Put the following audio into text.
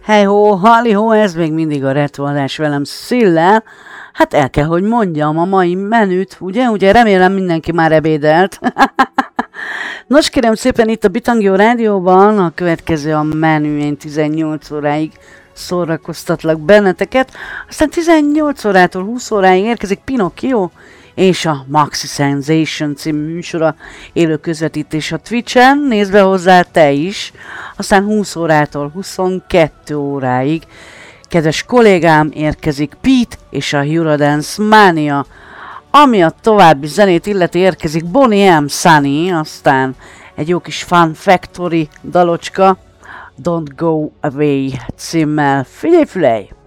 Hey-ho, halli-ho, ez még mindig a retroadás velem Szillel. Hát el kell, hogy mondjam a mai menüt, ugye? Remélem mindenki már ebédelt. Nos, kérem szépen, itt a Bitangio Rádióban a következő a menü, én 18 óráig szórakoztatlak benneteket. Aztán 18 órától 20 óráig érkezik Pinocchio és a Maxi Sensation című műsora, élő közvetítés a Twitch-en, nézd be hozzá te is. Aztán 20 órától 22 óráig, kedves kollégám, érkezik Pete és a Eurodance Mania. Ami a további zenét illeti, érkezik Bonnie M. Sunny, aztán egy jó kis Fun Factory dalocska, Don't Go Away címmel. Figyelj, fülej!